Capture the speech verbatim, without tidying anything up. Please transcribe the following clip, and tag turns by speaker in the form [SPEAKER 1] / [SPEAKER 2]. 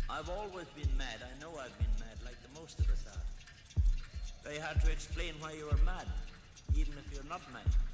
[SPEAKER 1] I've always been mad. I know I've been mad, like the most of us are. Very hard to explain why you were mad, even if you're not mad.